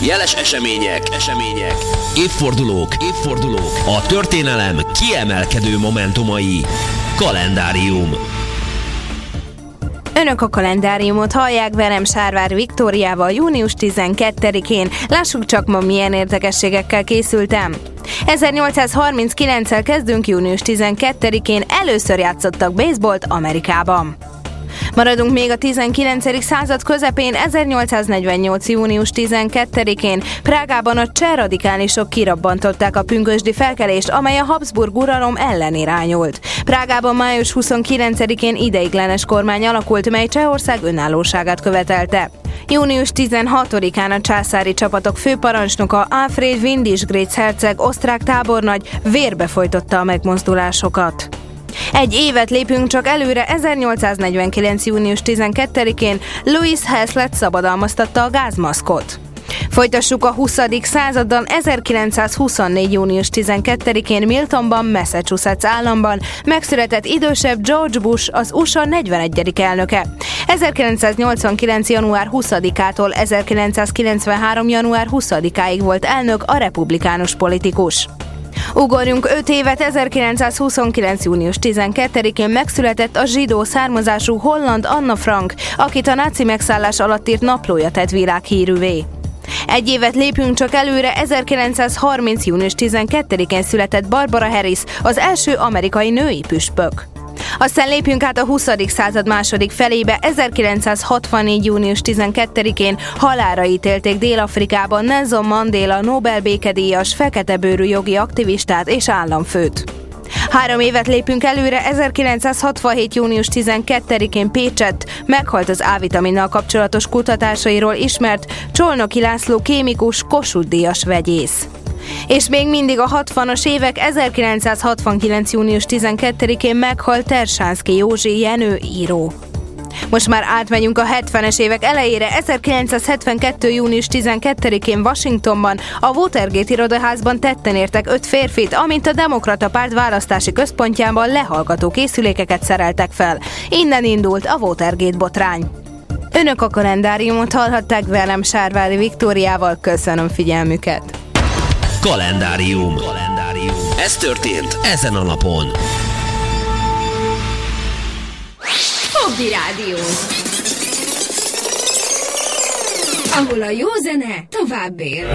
jeles események, évfordulók, a történelem kiemelkedő momentumai. Kalendárium. Önök a kalendáriumot hallják, velem Sárvár Viktóriával június 12-én. Lássuk csak ma milyen érdekességekkel készültem. 1839-el kezdünk, június 12-én először játszottak baseballt Amerikában. Maradunk még a 19. század közepén, 1848. június 12-én Prágában a cseh radikálisok kirabbantották a pünkösdi felkelést, amely a Habsburg uralom ellen irányult. Prágában május 29-én ideiglenes kormány alakult, mely Csehország önállóságát követelte. Június 16-án a császári csapatok főparancsnoka Alfred Windisch-Graetz herceg osztrák tábornagy vérbe folytotta a megmozdulásokat. Egy évet lépünk csak előre, 1849. június 12-én Louis Hazlitt szabadalmaztatta a gázmaszkot. Folytassuk a 20. századdal, 1924. június 12-én Miltonban, Massachusetts államban megszületett idősebb George Bush, az USA 41. elnöke. 1989. január 20-ától 1993. január 20-áig volt elnök, a republikánus politikus. Ugorjunk 5 évet, 1929. június 12-én megszületett a zsidó származású holland Anna Frank, akit a náci megszállás alatt írt naplója tett világhírűvé. Egy évet lépünk csak előre, 1930. június 12-én született Barbara Harris, az első amerikai női püspök. Aztán lépjünk át a 20. század második felébe, 1964. június 12-én halálra ítélték Dél-Afrikában Nelson Mandela Nobel békedíjas, feketebőrű jogi aktivistát és államfőt. 3 évet lépünk előre, 1967. június 12-én Pécsett meghalt az A-vitaminnal kapcsolatos kutatásairól ismert Csolnoki László kémikus, Kossuth-díjas vegyész. És még mindig a 60-as évek, 1969. június 12-én meghalt Tersánszky Józsi Jenő író. Most már átmegyünk a 70-es évek elejére, 1972. június 12-én Washingtonban, a Watergate irodaházban tetten értek 5 férfit, amint a Demokrata Párt választási központjában lehallgató készülékeket szereltek fel. Innen indult a Watergate botrány. Önök a kalendáriumot hallhatták, velem Sárvári Viktóriával, köszönöm figyelmüket. Kalendárium. Ez történt ezen a napon. Hobby Rádió, ahol a jó zene tovább él.